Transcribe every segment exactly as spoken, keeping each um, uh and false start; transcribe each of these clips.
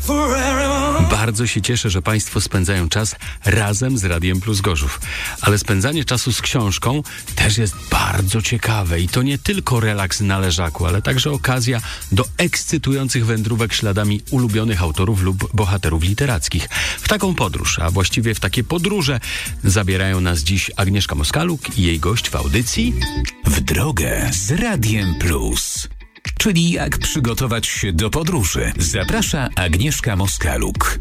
Bardzo się cieszę, że Państwo spędzają czas razem z Radiem Plus Gorzów. Ale spędzanie czasu z książką też jest bardzo ciekawe i to nie tylko relaks na leżaku, ale także okazja do ekscytujących wędrówek śladami ulubionych autorów lub bohaterów literackich. W taką podróż, a właściwie w takie podróże zabierają nas dziś Agnieszka Moskaluk i jej gość w audycji W drogę z Radiem Plus. Czyli jak przygotować się do podróży. Zaprasza Agnieszka Moskaluk.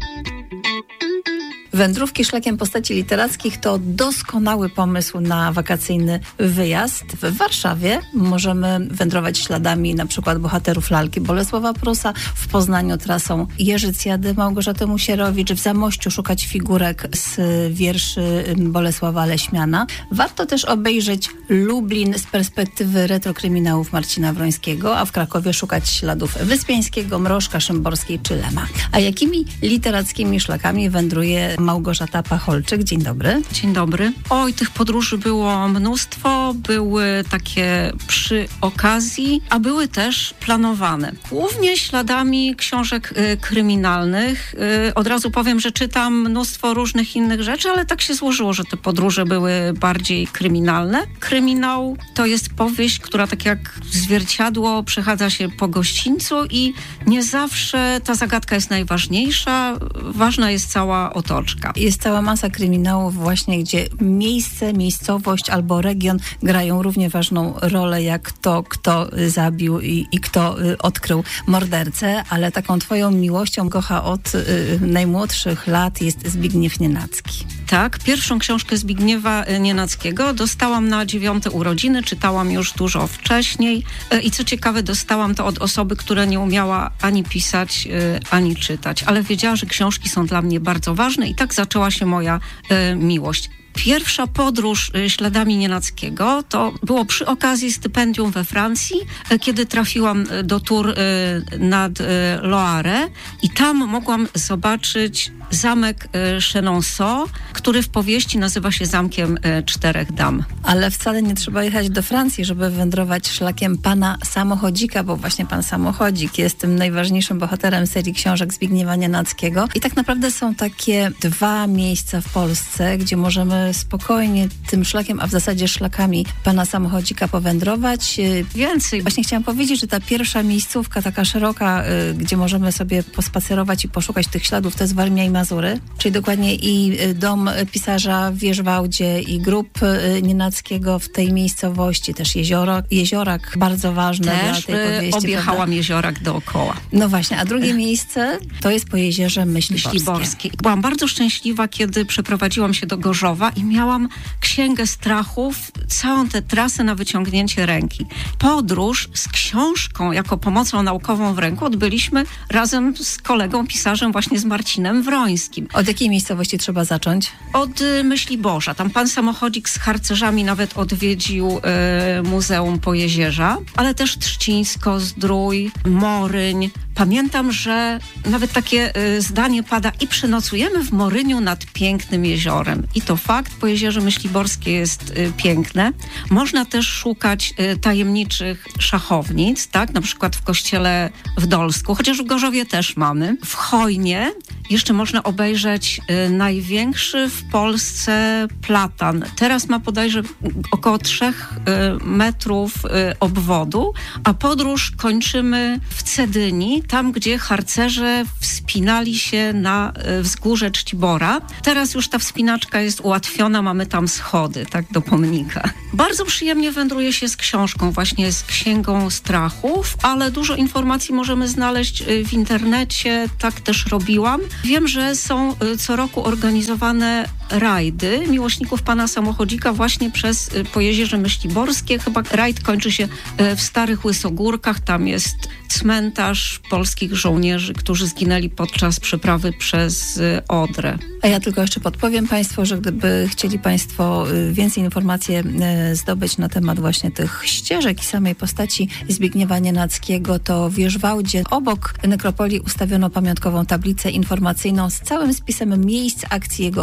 Wędrówki szlakiem postaci literackich to doskonały pomysł na wakacyjny wyjazd. W Warszawie możemy wędrować śladami na przykład bohaterów lalki Bolesława Prusa, w Poznaniu trasą Jerzycjady Małgorzaty Musierowicz, w Zamościu szukać figurek z wierszy Bolesława Leśmiana. Warto też obejrzeć Lublin z perspektywy retrokryminałów Marcina Wrońskiego, a w Krakowie szukać śladów Wyspiańskiego, Mrożka, Szymborskiej czy Lema. A jakimi literackimi szlakami wędruje Małgorzata Pacholczyk? Dzień dobry. Dzień dobry. Oj, tych podróży było mnóstwo, były takie przy okazji, a były też planowane. Głównie śladami książek y, kryminalnych. Y, od razu powiem, że czytam mnóstwo różnych innych rzeczy, ale tak się złożyło, że te podróże były bardziej kryminalne. Kryminał to jest powieść, która tak jak zwierciadło przechadza się po gościńcu i nie zawsze ta zagadka jest najważniejsza. Ważna jest cała otoczka. Jest cała masa kryminałów właśnie, gdzie miejsce, miejscowość albo region grają równie ważną rolę jak to, kto zabił i, i kto y, odkrył mordercę, ale taką twoją miłością kocha od y, najmłodszych lat jest Zbigniew Nienacki. Tak, pierwszą książkę Zbigniewa Nienackiego dostałam na dziewiąte urodziny, czytałam już dużo wcześniej i co ciekawe dostałam to od osoby, która nie umiała ani pisać, ani czytać, ale wiedziała, że książki są dla mnie bardzo ważne i tak zaczęła się moja y, miłość. Pierwsza podróż śladami Nienackiego to było przy okazji stypendium we Francji, kiedy trafiłam do Tours nad Loire i tam mogłam zobaczyć zamek Chenonceau, który w powieści nazywa się Zamkiem Czterech Dam. Ale wcale nie trzeba jechać do Francji, żeby wędrować szlakiem pana Samochodzika, bo właśnie pan Samochodzik jest tym najważniejszym bohaterem serii książek Zbigniewa Nienackiego. I tak naprawdę są takie dwa miejsca w Polsce, gdzie możemy spokojnie tym szlakiem, a w zasadzie szlakami pana Samochodzika powędrować. Więcej. Właśnie chciałam powiedzieć, że ta pierwsza miejscówka, taka szeroka, gdzie możemy sobie pospacerować i poszukać tych śladów, to jest Warmia i Mazury, czyli dokładnie i dom pisarza w Wierzwałdzie i grób Nienackiego w tej miejscowości, też jezioro, jeziorak, bardzo ważne też dla tej powieści. Objechałam prawda? Jeziorak dookoła. No właśnie, a drugie miejsce to jest po jeziorze Myśliborskie. Myśliborskie. Byłam bardzo szczęśliwa, kiedy przeprowadziłam się do Gorzowa i miałam księgę strachów, całą tę trasę na wyciągnięcie ręki. Podróż z książką jako pomocą naukową w ręku odbyliśmy razem z kolegą pisarzem właśnie z Marcinem Wrońskim. Od jakiej miejscowości trzeba zacząć? Od y, Myśliborza. Tam pan Samochodzik z harcerzami nawet odwiedził y, Muzeum Pojezierza, ale też Trzcińsko, Zdrój, Moryń. Pamiętam, że nawet takie y, zdanie pada i przenocujemy w Moryniu nad pięknym jeziorem. I to fakt, Pojezierze Myśliborskie jest y, piękne. Można też szukać y, tajemniczych szachownic, tak? Na przykład w kościele w Dolsku, chociaż w Gorzowie też mamy. W Chojnie jeszcze można obejrzeć y, największy w Polsce platan. Teraz ma bodajże około trzech y, metrów y, obwodu, a podróż kończymy w Cedyni, tam gdzie harcerze wspinali się na y, wzgórze Czcibora. Teraz już ta wspinaczka jest ułatwiona, mamy tam schody, tak, do pomnika. Bardzo przyjemnie wędruje się z książką, właśnie z Księgą Strachów, ale dużo informacji możemy znaleźć y, w internecie, tak też robiłam. Wiem, że są y, co roku organizowane rajdy miłośników pana Samochodzika właśnie przez y, Pojezierze Myśliborskie. Chyba rajd kończy się y, w Starych Łysogórkach. Tam jest cmentarz polskich żołnierzy, którzy zginęli podczas przeprawy przez y, Odrę. A ja tylko jeszcze podpowiem Państwu, że gdyby chcieli Państwo więcej informacji zdobyć na temat właśnie tych ścieżek i samej postaci Zbigniewa Nienackiego, to w Wierzwałdzie obok nekropolii ustawiono pamiątkową tablicę informacyjną z całym spisem miejsc akcji jego utworów.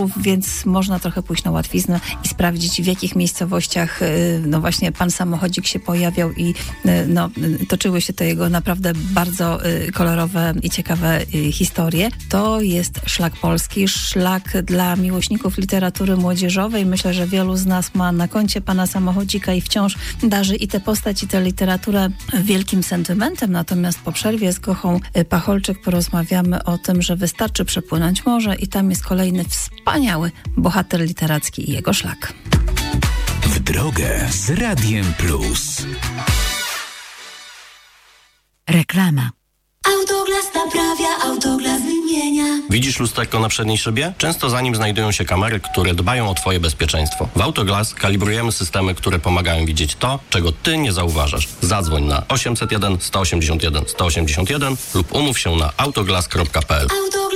Gorzów, więc można trochę pójść na łatwiznę i sprawdzić, w jakich miejscowościach no właśnie pan samochodzik się pojawiał i no, toczyły się te jego naprawdę bardzo kolorowe i ciekawe historie. To jest szlak polski, szlak dla miłośników literatury młodzieżowej. Myślę, że wielu z nas ma na koncie pana samochodzika i wciąż darzy i tę postać, i tę literaturę wielkim sentymentem. Natomiast po przerwie z Gochą Pacholczyk porozmawiamy o tym, że wystarczy przepłynąć morze i tam jest kolejny wspaniały bohater literacki i jego szlak. W drogę z Radiem Plus. Reklama. Autoglas naprawia, Autoglas wymienia. Widzisz lusterko na przedniej szybie? Często za nim znajdują się kamery, które dbają o Twoje bezpieczeństwo. W Autoglas kalibrujemy systemy, które pomagają widzieć to, czego Ty nie zauważasz. Zadzwoń na osiemset jeden sto osiemdziesiąt jeden sto osiemdziesiąt jeden lub umów się na autoglas kropka p l.